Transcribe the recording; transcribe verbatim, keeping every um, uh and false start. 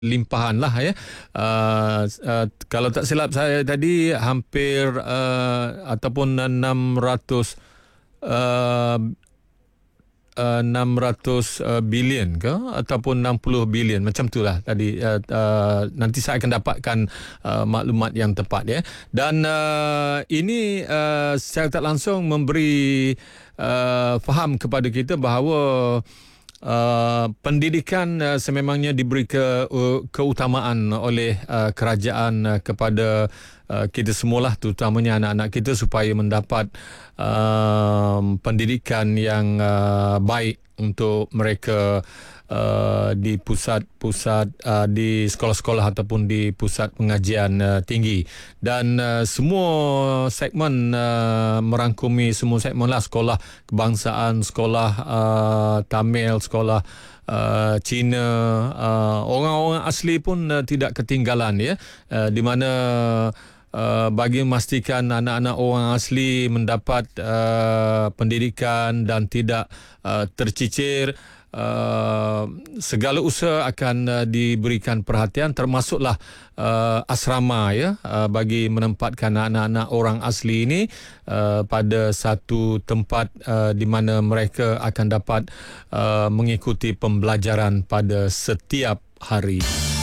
limpahan lah ya. Uh, uh, kalau tak silap saya tadi hampir uh, ataupun enam ratus uh, uh, enam ratus uh, bilion ke ataupun enam puluh bilion macam itulah tadi. Uh, uh, nanti saya akan dapatkan uh, maklumat yang tepat ya. Dan uh, ini uh, secara tak langsung memberi uh, faham kepada kita bahawa Uh, pendidikan uh, sememangnya diberi ke, uh, keutamaan oleh uh, kerajaan uh, kepada uh, kita semualah, terutamanya anak-anak kita, supaya mendapat uh, pendidikan yang uh, baik untuk mereka uh, di pusat-pusat uh, di sekolah-sekolah ataupun di pusat pengajian uh, tinggi. Dan uh, semua segmen uh, merangkumi semua segmen lah, sekolah kebangsaan, sekolah uh, Tamil, sekolah uh, Cina, uh, orang-orang asli pun uh, tidak ketinggalan ya, uh, di mana Uh, bagi memastikan anak-anak orang asli mendapat uh, pendidikan dan tidak uh, tercicir, uh, segala usaha akan uh, diberikan perhatian, termasuklah uh, asrama ya, uh, bagi menempatkan anak-anak orang asli ini uh, pada satu tempat uh, di mana mereka akan dapat uh, mengikuti pembelajaran pada setiap hari.